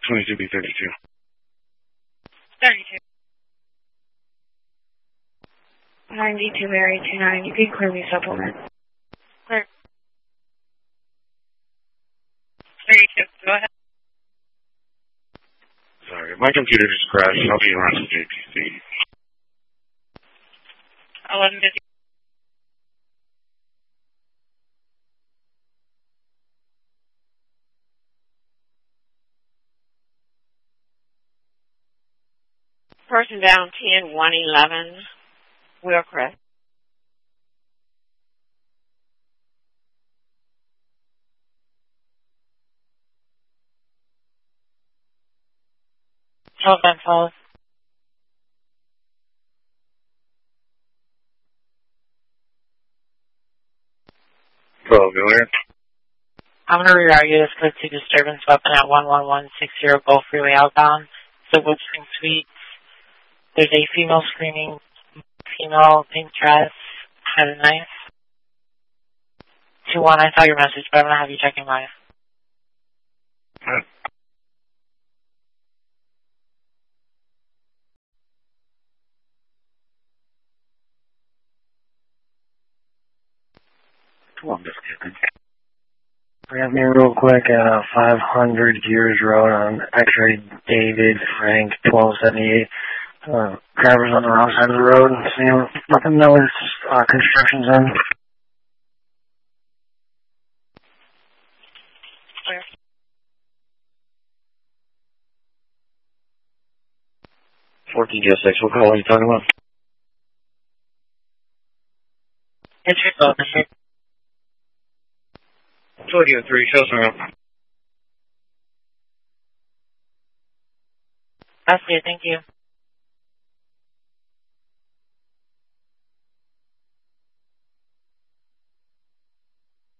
22B32. 32. 92 Mary 29. You can clear me supplement. Clear. 32. Go ahead. Sorry, my computer just crashed. I'll be around to JPC. 1150. Person down 10 111. Wheelcrest. Telephone calls. Miller. I'm going to reroute you this code to disturbance weapon at 11160 Gulf Freeway outbound. Silver Spring Suites. There's a female screaming, female pink dress, had a knife. 2-1, I saw your message, but I'm going to have you checking mine. Grab me real quick at 500 Gears Road on X-ray David Frank 1278. Drivers on the wrong side of the road. Let them know it's construction zone. Clear. $14-6, what call are you talking about? It's your phone, Mr. 20-3, shows around. That's it, thank you.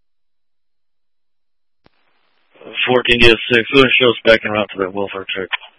$14-6, who shows back en route to that welfare check?